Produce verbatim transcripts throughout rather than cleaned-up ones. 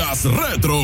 Ondas Retro.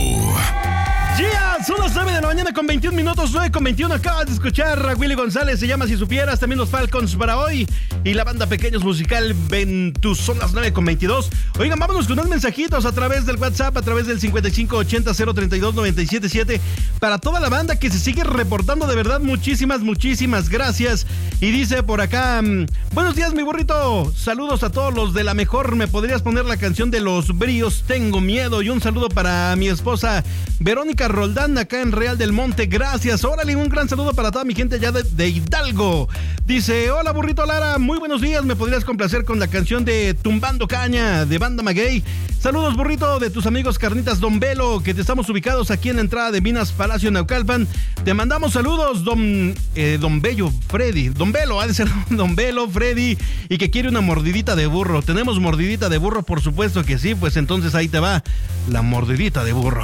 Yeah, son las nueve de la mañana con veintiún minutos, nueve con veintiuno. Acabas de escuchar a Willy González, se llama Si Supieras. También los Falcons para hoy y la banda Pequeños Musical Ventus. Son las nueve con veintidós. Oigan, vámonos con unos mensajitos a través del WhatsApp, a través del cincuenta y cinco ochenta cero treinta y dos noventa y siete siete. Para toda la banda que se sigue reportando, de verdad, muchísimas, muchísimas gracias. Y dice por acá: buenos días, mi burrito. Saludos a todos los de la mejor. ¿Me podrías poner la canción de Los Bríos? Tengo miedo. Y un saludo para mi esposa Verónica Roldán, acá en Real del Monte. Gracias. Órale, un gran saludo para toda mi gente allá de, de Hidalgo. Dice: hola, burrito Lara, muy buenos días. ¿Me podrías complacer con la canción de Tumbando Caña de Banda Maguey? Saludos, burrito, de tus amigos Carnitas Don Velo, que te estamos ubicados aquí en la entrada de Minas Palacio Naucalpan. Te mandamos saludos, Don eh, Don Bello Freddy. Don Velo, ha de ser Don Velo Freddy, y que quiere una mordidita de burro. ¿Tenemos mordidita de burro? Por supuesto que sí. Pues entonces ahí te va la mordidita de burro.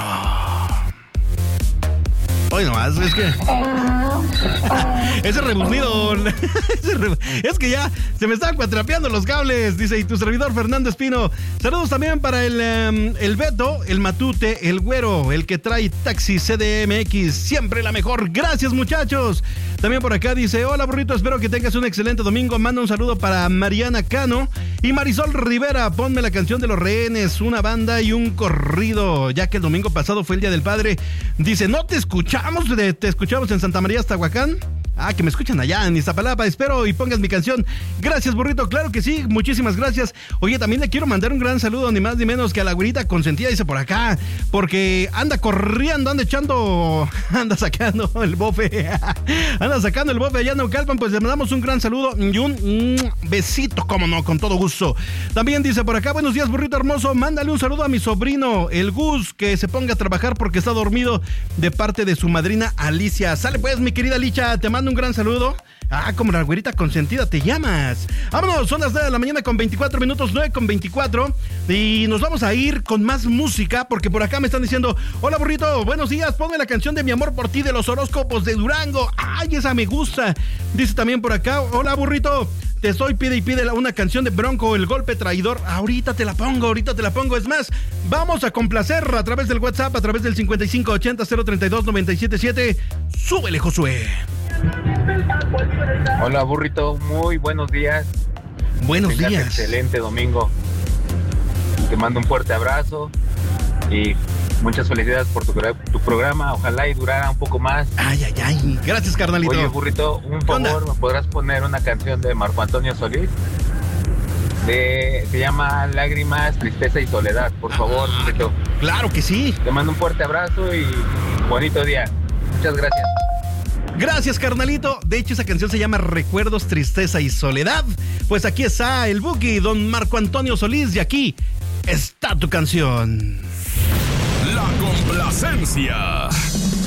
Hoy nomás, es que ese rebuznido ese re... es que ya se me están cuatrapeando los cables. Dice: y tu servidor Fernando Espino. Saludos también para el, um, el Beto, el Matute, el Güero, el que trae Taxi C D M X, siempre la mejor. Gracias, muchachos. También por acá dice: hola, burrito, espero que tengas un excelente domingo. Manda un saludo para Mariana Cano y Marisol Rivera. Ponme la canción de Los Rehenes, una banda y un corrido, ya que el domingo pasado fue el Día del Padre. Dice: no te escuchamos, te escuchamos en Santa María Tahuacán. Ah, que me escuchan allá en Iztapalapa. Espero y pongas mi canción. Gracias, burrito. Claro que sí, muchísimas gracias. Oye, también le quiero mandar un gran saludo, ni más ni menos que a la güerita consentida, dice por acá, porque anda corriendo, anda echando, anda sacando el bofe, anda sacando el bofe allá en Naucalpan. Pues le mandamos un gran saludo y un mm, besito, cómo no, con todo gusto. También dice por acá: buenos días, burrito hermoso. Mándale un saludo a mi sobrino, el Gus, que se ponga a trabajar porque está dormido, de parte de su madrina Alicia. Sale pues, mi querida Licha, te mando un gran saludo. Ah, como la güerita consentida te llamas. Vámonos, son las nueve de la mañana con veinticuatro minutos, nueve con veinticuatro. Y nos vamos a ir con más música, porque por acá me están diciendo: hola, burrito, buenos días, ponme la canción de Mi Amor por Ti de Los Horóscopos de Durango. Ay, esa me gusta. Dice también por acá: hola, burrito, te estoy pide y pide una canción de Bronco, El Golpe Traidor. Ahorita te la pongo, ahorita te la pongo. Es más, vamos a complacer a través del WhatsApp, a través del cincuenta y cinco ochenta cero treinta y dos noventa y siete siete. Súbele, Josué. Hola, burrito, muy buenos días. Buenos Tengas días. Excelente domingo. Te mando un fuerte abrazo y muchas felicidades por tu, tu programa. Ojalá y durara un poco más. Ay, ay, ay. Gracias, carnalito. Oye, burrito, un favor, ¿me podrás poner una canción de Marco Antonio Solís? De, se llama Lágrimas, Tristeza y Soledad, por favor, ah, burrito. Claro que sí. Te mando un fuerte abrazo y bonito día. Muchas gracias. Gracias, carnalito. De hecho, esa canción se llama Recuerdos, Tristeza y Soledad. Pues aquí está el Buki, don Marco Antonio Solís, y aquí está tu canción. La complacencia.